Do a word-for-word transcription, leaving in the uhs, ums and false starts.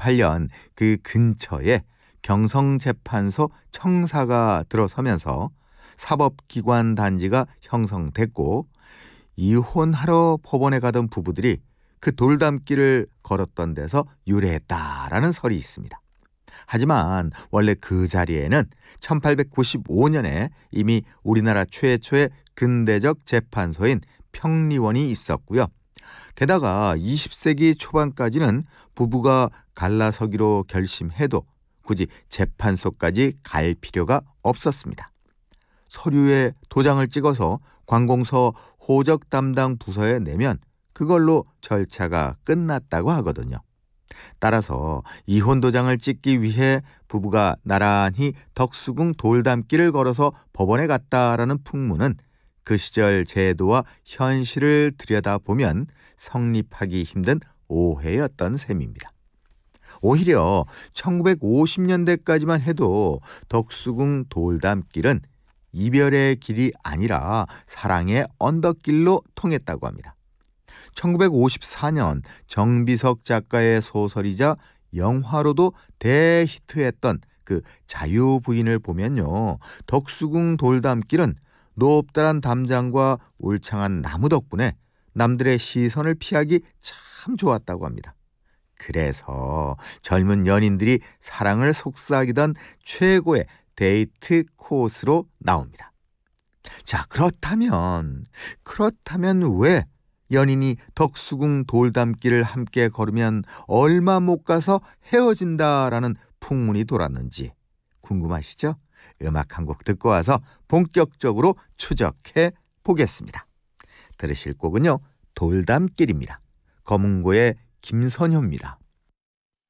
관련 그 근처에 경성재판소 청사가 들어서면서 사법기관 단지가 형성됐고, 이혼하러 법원에 가던 부부들이 그 돌담길을 걸었던 데서 유래했다라는 설이 있습니다. 하지만 원래 그 자리에는 천팔백구십오 년에 이미 우리나라 최초의 근대적 재판소인 평리원이 있었고요. 게다가 이십 세기 초반까지는 부부가 갈라서기로 결심해도 굳이 재판소까지 갈 필요가 없었습니다. 서류에 도장을 찍어서 관공서 호적 담당 부서에 내면 그걸로 절차가 끝났다고 하거든요. 따라서 이혼 도장을 찍기 위해 부부가 나란히 덕수궁 돌담길을 걸어서 법원에 갔다라는 풍문은 그 시절 제도와 현실을 들여다보면 성립하기 힘든 오해였던 셈입니다. 오히려 천구백오십 년대까지만 해도 덕수궁 돌담길은 이별의 길이 아니라 사랑의 언덕길로 통했다고 합니다. 천구백오십사 년 정비석 작가의 소설이자 영화로도 대히트했던 그 자유부인을 보면요, 덕수궁 돌담길은 높다란 담장과 울창한 나무 덕분에 남들의 시선을 피하기 참 좋았다고 합니다. 그래서 젊은 연인들이 사랑을 속삭이던 최고의 데이트 코스로 나옵니다. 자, 그렇다면 그렇다면 왜 연인이 덕수궁 돌담길을 함께 걸으면 얼마 못 가서 헤어진다라는 풍문이 돌았는지 궁금하시죠? 음악 한 곡 듣고 와서 본격적으로 추적해 보겠습니다. 들으실 곡은요, 돌담길입니다. 검은고의 김선효입니다.